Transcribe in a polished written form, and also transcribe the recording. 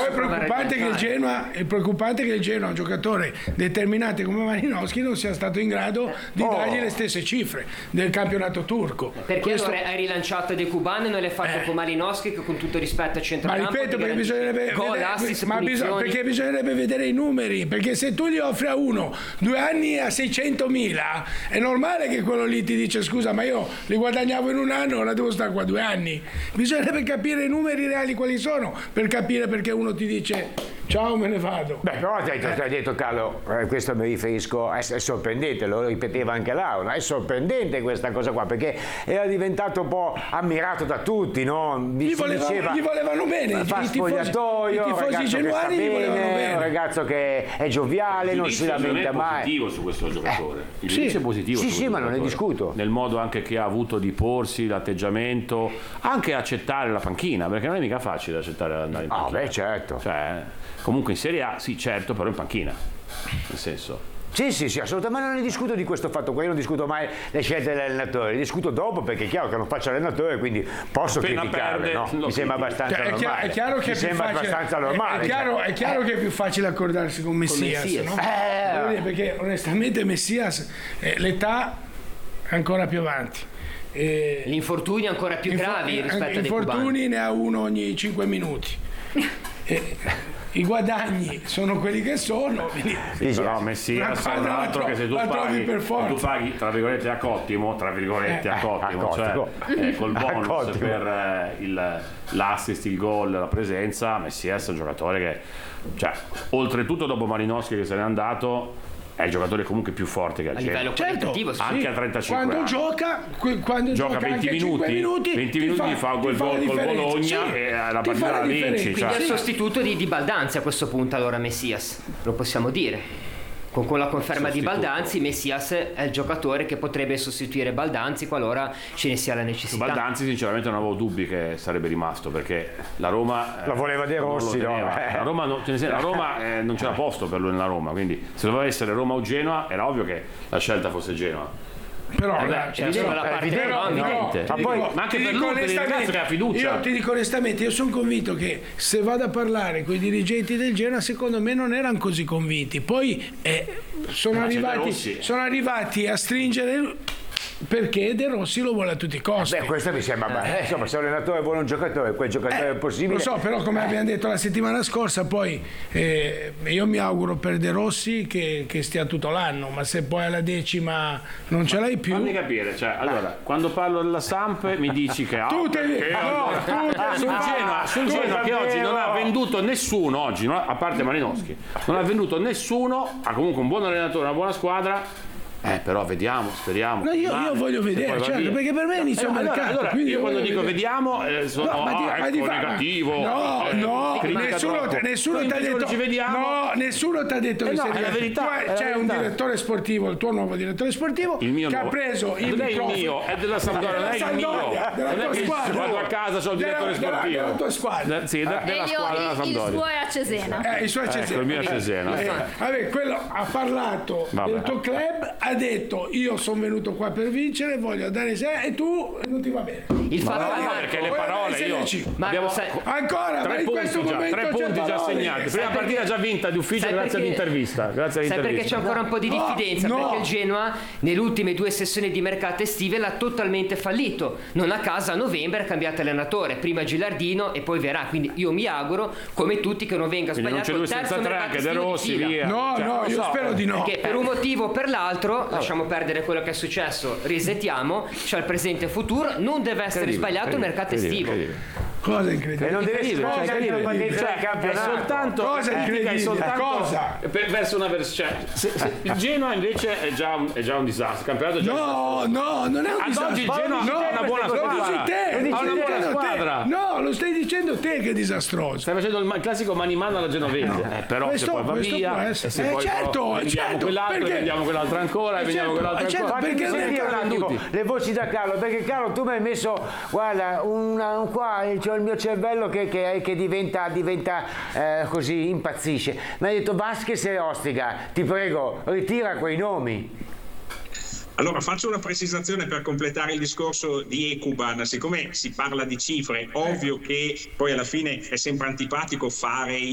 Poi è preoccupante che il Genoa, un giocatore determinante come Malinowski, non sia stato in grado di dargli le stesse cifre del campionato turco. Perché allora hai rilanciato De Cuban e non l'hai fatto con Malinowski, che con tutto rispetto a centrocampo. Ma ripeto, perché bisognerebbe vedere, bisognerebbe vedere i numeri, perché se tu gli offri a uno 2 anni a 600.000, è normale che quello lì ti dice: scusa, ma io li guadagnavo in un anno, ora devo stare qua 2 anni. Bisognerebbe capire i numeri reali quali sono, per capire perché uno ti dice ciao, me ne vado. Beh, però hai detto Carlo, questo mi riferisco, è sorprendente, lo ripeteva anche Laura, è sorprendente questa cosa qua, perché era diventato un po' ammirato da tutti, no? Gli volevano bene, fa spogliatoio, un ragazzo che sta bene, un ragazzo che è gioviale, non si lamenta mai. Il giudizio è positivo su questo giocatore, il giudizio è positivo. Sì, ma non ne discuto. Nel modo anche che ha avuto di porsi, l'atteggiamento, anche accettare la panchina, perché non è mica facile accettare andare in panchina. Beh, certo. Cioè, comunque in Serie A sì, certo, però in panchina, nel senso. Sì, assolutamente, ma non ne discuto di questo fatto qua, io non discuto mai le scelte dell'allenatore, le discuto dopo, perché è chiaro che non faccio allenatore, quindi posso criticarle, no? Mi sembra abbastanza normale. È chiaro che è chiaro che è più facile accordarsi con Messias, no? Perché onestamente Messias l'età è ancora più avanti. Gli infortuni ancora più gravi rispetto a dei infortuni ne ha uno ogni 5 minuti. I guadagni sono quelli che sono. Però Messias, tra l'altro, che se tu paghi tra virgolette a cottimo, cioè col bonus per l'assist, il gol, la presenza, Messias è un giocatore che, cioè, oltretutto dopo Malinowski che se n'è andato, è il giocatore comunque più forte che ha a livello qualitativo, anche a 35 quando anni. Quando gioca 20 minuti fa quel gol col Bologna e la partita la vinci. Quindi è il sostituto di Baldanzi a questo punto, allora Messias, lo possiamo dire. Con la conferma di Baldanzi, Messias è il giocatore che potrebbe sostituire Baldanzi qualora ce ne sia la necessità. Baldanzi sinceramente non avevo dubbi che sarebbe rimasto, perché la Roma la voleva De Rossi, no? La Roma non c'era posto per lui nella Roma, quindi se doveva essere Roma o Genoa era ovvio che la scelta fosse Genoa. Però ma anche per lui, per il ragazzo che ha fiducia. Io ti dico onestamente, io sono convinto che se vado a parlare con i dirigenti del Genoa, secondo me non erano così convinti. Poi sono arrivati a stringere, perché De Rossi lo vuole a tutti i costi. Questo mi sembra, insomma, se l'allenatore vuole un giocatore, quel giocatore è possibile. Lo so, però come abbiamo detto la settimana scorsa, poi io mi auguro per De Rossi che stia tutto l'anno, ma se poi alla 10ª non ce l'hai più. Fammi capire, cioè, allora, quando parlo della Samp mi dici che sul Genoa che oggi non ha venduto nessuno, a parte Malinowski, non ha venduto nessuno, ha comunque un buon allenatore, una buona squadra. Però vediamo, speriamo. No, io voglio vedere, certo, perché per me inizia il mercato. Allora, io quando dico vediamo, sono negativo. Nessuno ti ha detto. Nessuno ti ha detto che è la verità. C'è un direttore sportivo, il tuo nuovo direttore sportivo, che ha preso il microfono. È della Sampdoria, non è il mio. Della tua squadra. Vado a casa, c'ho il direttore sportivo. Della tua squadra. Sì, della squadra della Sampdoria. Il suo è a Cesena. Il suo è a Cesena. Il mio è a Cesena. Vabbè, quello ha parlato del tuo club, ha detto io sono venuto qua per vincere, voglio dare e tu non ti va bene. Il fatto perché le parole abbiamo ancora 3 punti già segnati. Prima partita già vinta di ufficio grazie all'intervista. Sai perché c'è ancora un po' di diffidenza? Perché il Genoa nelle ultime 2 sessioni di mercato estive l'ha totalmente fallito. Non a caso a novembre ha cambiato allenatore, prima Gilardino e poi Verà. Quindi io mi auguro, come tutti, che non venga sbagliato il terzo mercato estivo di fila. No, io spero di no. Perché per un motivo o per l'altro, lasciamo perdere quello che è successo, resettiamo, c'è il presente e futuro, non deve essere sbagliato il mercato estivo. Cosa incredibile. E non deve essere è soltanto cosa incredibile. Cosa? Verso una versione. Il Genoa invece è già un disastro. Il campionato è già non è un disastro. Ad oggi il Genoa ha una buona squadra. No, lo stai dicendo te che è disastroso. Stai facendo il classico manimano alla genovese. Però se poi va via, se poi vendiamo quell'altro, vendiamo quell'altro ancora, e vendiamo quell'altro ancora. Perché le voci da Carlo, perché Carlo tu mi hai messo, guarda, qua c'ho il mio cervello che diventa così, impazzisce. Mi hai detto Vasquez e Ostiga, ti prego, ritira quei nomi. Allora faccio una precisazione per completare il discorso di Ekuban. Siccome si parla di cifre, ovvio che poi alla fine è sempre antipatico fare